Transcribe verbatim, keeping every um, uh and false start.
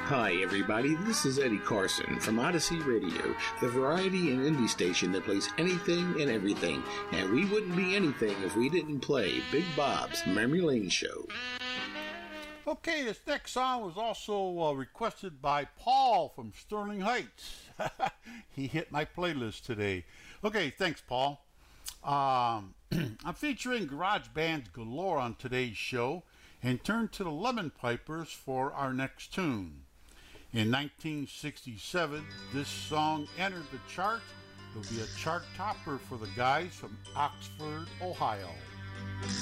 Hi, everybody. This is Eddie Carson from Odyssey Radio, the variety and indie station that plays anything and everything. And we wouldn't be anything if we didn't play Big Bob's Memory Lane Show. Okay, this next song was also uh, requested by Paul from Sterling Heights. He hit my playlist today. Okay, thanks, Paul. Um, I'm featuring garage bands galore on today's show, and turn to the Lemon Pipers for our next tune. In nineteen sixty-seven, this song entered the chart. It'll be a chart topper for the guys from Oxford, Ohio.